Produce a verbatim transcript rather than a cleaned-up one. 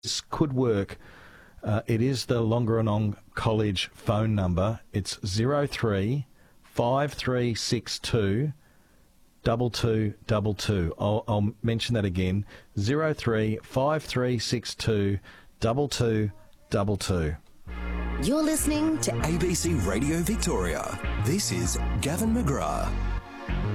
this could work. Uh, it is the Longerenong College phone number. It's zero three five three six two double two double two. I'll, I'll mention that again. Zero three five three six two double two double two. You're listening to A B C Radio Victoria. This is Gavin McGrath.